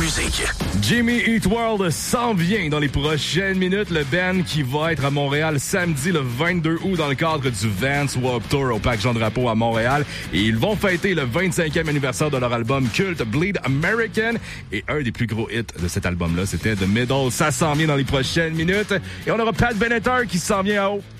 musique. Jimmy Eat World s'en vient dans les prochaines minutes. Le band qui va être à Montréal samedi le 22 août dans le cadre du Vans Warped Tour au Parc Jean-Drapeau à Montréal. Et ils vont fêter le 25e anniversaire de leur album culte Bleed American. Et un des plus gros hits de cet album-là, c'était The Middle. Ça s'en vient dans les prochaines minutes. Et on aura Pat Benatar qui s'en vient à haut.